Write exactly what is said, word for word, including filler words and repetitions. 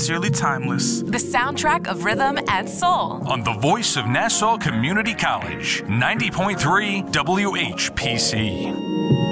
sincerely timeless. The soundtrack of rhythm and soul. On the voice of Nassau Community College, ninety point three W H P C.